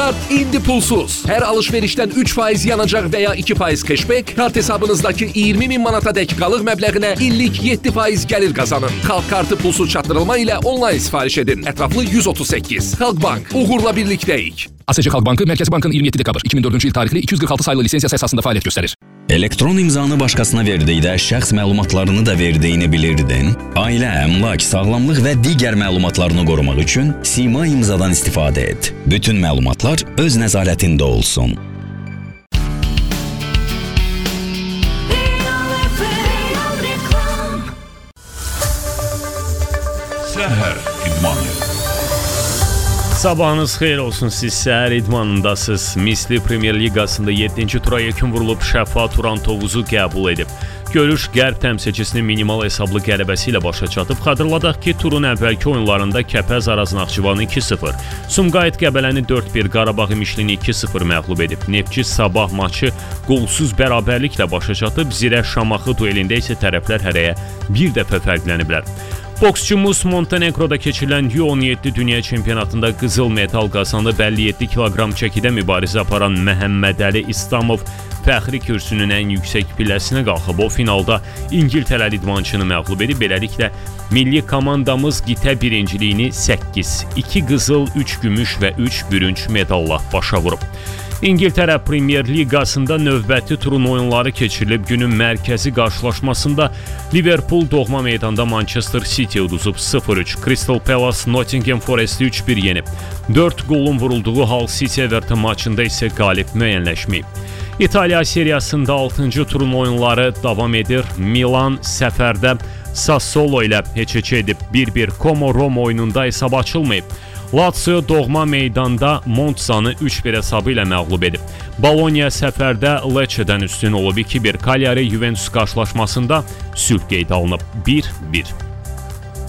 Kart indi pulsuz. Hər alış-verişdən 3% yanacaq və ya 2% cashback, kart hesabınızdakı 20.000 manata dək qalıq məbləğinə illik 7% gəlir qazanın. Xalq kartı pulsuz çatdırılma ilə onlayn sifariş edin. Ətraflı 138. Xalq Bank, uğurla birlikdəyik. ASC Xalq Bankı Mərkəzi Bankın 27 dekabr 2004-cü il tarixli 246 saylı lisensiyası əsasında fəaliyyət göstərir. Elektron imzanı başqasına verdikdə şəxs məlumatlarını da verdiyini bilirdin. Ailə, əmlak, sağlamlıq və digər məlumatlarını qorumaq üçün Sima imzadan istifadə et. Bütün məlumatlar öz nəzarətində olsun. Səhər idmanı. Sabahınız xeyir olsun, siz səhər idmanındasınız. Misli Premier Liqasında 7-ci tura yekun vurulub Şəfa Turan Tovuzu qəbul edib. Görüş Qərb təmsilçisinin minimal hesablı qələbəsi ilə başa çatıb. Xatırladaq ki, turun əvvəlki oyunlarında Kəpəz Araz Naxçıvanı 2-0, Sumqayıt Qəbələni 4-1, Qarabağ İmişlini 2-0 məğlub edib. Neftçi Sabah maçı qolsuz bərabərliklə başa çatıb. Zirə Şamaxı duelində isə tərəflər hərəyə bir dəfə fərqləniblər. Boksçumuz Montenegroda keçirilən U17 Dünya Çempionatında qızıl medal qazanıb. 57 kiloqram çəkidə mübarizə aparan Məhəmmədəli İslamov fəxri kürsünün ən yüksək pilləsinə qalxıb. O finalda İngiltərəli idmançını məğlub edib. Beləliklə milli komandamız qitə birinciliyini 8, 2 qızıl, 3 gümüş və 3 bürünc medalla başa vurub. İngiltərə Premier Liqasında növbəti turun oyunları keçirilib. Günün mərkəzi qarşılaşmasında Liverpool doğma meydanda Manchester City uduzub 0-3. Crystal Palace Nottingham Forest 3-1 yenib. 4 qolun vurulduğu Hull City Everton maçında isə qalib müəyyənləşməyib. İtaliya seriyasında 6-cı turun oyunları davam edir. Milan səfərdə Sassuolo ilə heç-heç edib. 1-1 Como Roma oyununda hesab açılmayıb. Lazio doğma meydanda Montzanı 3-1 hesabı ilə məğlub edib. Bologna səfərdə Lecce'dən üstün olub. 2-1 Cagliari Juventus qarşılaşmasında sülh qeydə alınıb. 1-1.